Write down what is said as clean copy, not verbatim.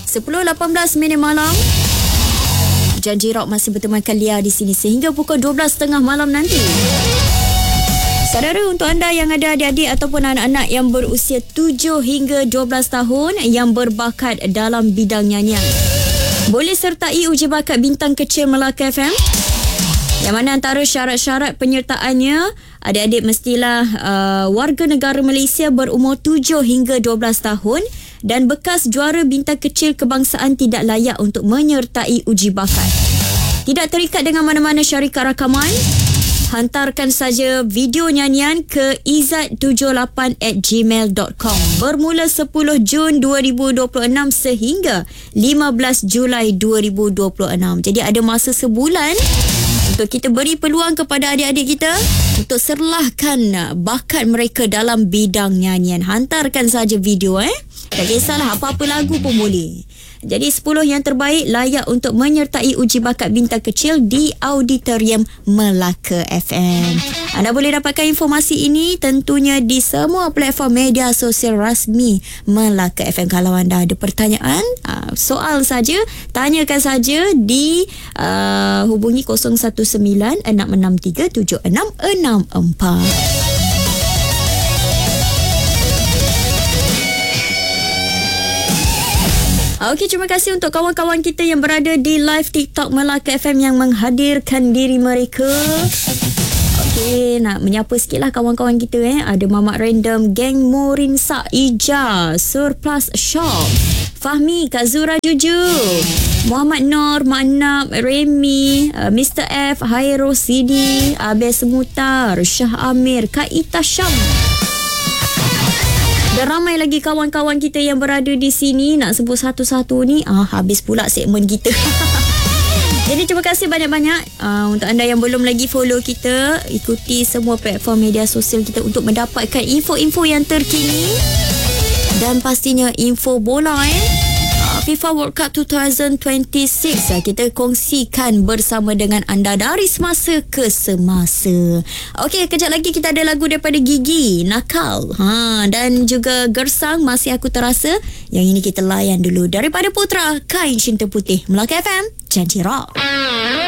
10.18 minit malam. Janji Rock masih bertemankan Lia di sini sehingga pukul 12.30 malam nanti. Saudara, untuk anda yang ada adik-adik ataupun anak-anak yang berusia 7 hingga 12 tahun yang berbakat dalam bidang nyanyian, boleh sertai uji bakat Bintang Kecil Melaka FM, yang mana antara syarat-syarat penyertaannya, adik-adik mestilah warga negara Malaysia berumur 7 hingga 12 tahun dan bekas juara Bintang Kecil Kebangsaan tidak layak untuk menyertai uji bakat. Tidak terikat dengan mana-mana syarikat rakaman. Hantarkan saja video nyanyian ke izat78@gmail.com bermula 10 Jun 2026 sehingga 15 Julai 2026. Jadi ada masa sebulan untuk kita beri peluang kepada adik-adik kita untuk serlahkan bakat mereka dalam bidang nyanyian. Hantarkan saja video tak kisahlah apa-apa lagu pun boleh. Jadi 10 yang terbaik layak untuk menyertai uji bakat Bintang Kecil di Auditorium Melaka FM. Anda boleh dapatkan informasi ini tentunya di semua platform media sosial rasmi Melaka FM. Kalau anda ada pertanyaan, soal saja, tanyakan saja di hubungi 019-663-7664. Okey, terima kasih untuk kawan-kawan kita yang berada di live TikTok Melaka FM yang menghadirkan diri mereka. Okey, nak menyapa sikit lah kawan-kawan kita. Ada Mamat Random, Geng Morinsa, Ija, Surplus Shop, Fahmi, Kak Zura Juju, Muhammad Nur, Maknab, Remy, Mr. F, Hairo Sidi, Abes Mutar, Syah Amir, Kak Ita Syam. Dan ramai lagi kawan-kawan kita yang berada di sini. Nak sebut satu-satu ni, habis pula segmen kita. Jadi terima kasih banyak-banyak untuk anda yang belum lagi follow kita. Ikuti semua platform media sosial kita untuk mendapatkan info-info yang terkini. Dan pastinya info bola FIFA World Cup 2026 kita kongsikan bersama dengan anda dari semasa ke semasa. Okey, kejap lagi kita ada lagu daripada Gigi, Nakal, dan juga Gersang, Masih Aku Terasa. Yang ini kita layan dulu daripada Putra, Kain Cinta Putih. Melaka FM, Janji Rock.